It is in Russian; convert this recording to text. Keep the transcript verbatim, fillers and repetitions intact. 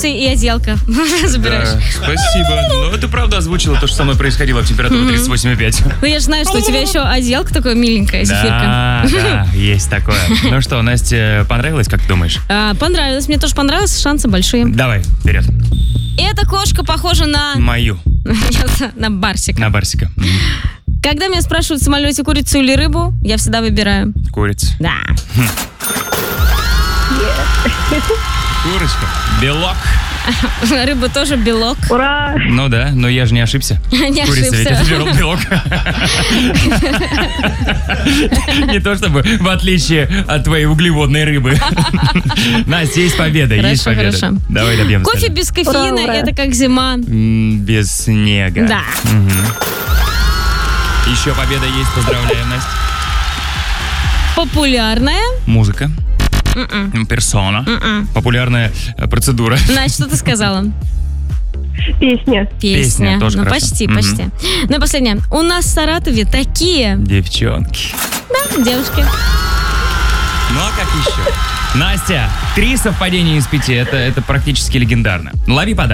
полотенце и одеялко забираешь. Да, спасибо. Ну, это правда озвучило то, что со мной происходило в температуре тридцать восемь и пять. Ну, я же знаю, что у тебя еще одеялко такое миленькое, зефирка. Да, да, есть такое. Ну что, Настя, понравилось, как ты думаешь? А, понравилось, мне тоже понравилось, шансы большие. Давай, вперед. Эта кошка похожа на... Мою. на барсика. На барсика. Когда меня спрашивают в самолете, курицу или рыбу, я всегда выбираю. Курица. Да. Курочка. Белок. Рыба тоже белок. Ура! Ну да, но я же не ошибся. Не Курица ведь ошибся. это белок. Не то чтобы в отличие от твоей углеводной рыбы. Настя, есть победа, есть Хорошо, победа. хорошо. Давай добьем. Кофе без кофеина Ура, ура. это как зима. Без снега. Да. Еще победа есть, поздравляем, Настя. Популярная. Музыка. М-м. Персона. М-м. Популярная э, процедура. Настя, что ты сказала? Песня. Песня. Песня, тоже ну, хорошо. почти, Мгм. почти. Ну и последнее. У нас в Саратове такие... Девчонки. Да, девушки. Ну а как еще? Настя, три совпадения из пяти. Это, это практически легендарно. Лови подарок.